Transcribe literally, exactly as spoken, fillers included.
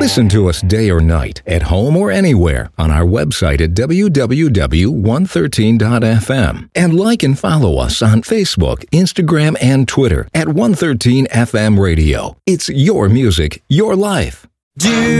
Listen to us day or night, at home or anywhere, on our website at w w w dot one thirteen dot f m. And like and follow us on Facebook, Instagram, and Twitter at one thirteen F M Radio. It's your music, your life. Do